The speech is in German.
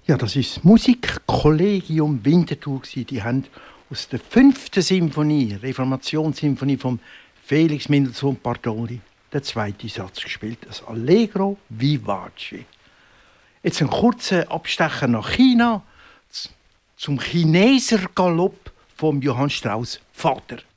Ja, das ist das Musikkollegium Winterthur. Die haben aus der 5. Symphonie, Reformationssymphonie von Felix Mendelssohn Bartholdy, den 2. Satz gespielt, das Allegro Vivace. Jetzt ein kurzer Abstecher nach China zum Chineser Galopp von Johann Strauss Vater.